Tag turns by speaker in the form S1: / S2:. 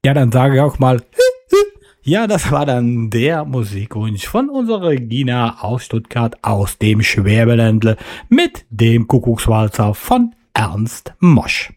S1: Ja, dann sage ich auch mal, ja, das war dann der Musikwunsch von unserer Regina aus Stuttgart aus dem Schwäbeländle mit dem Kuckuckswalzer von Ernst Mosch.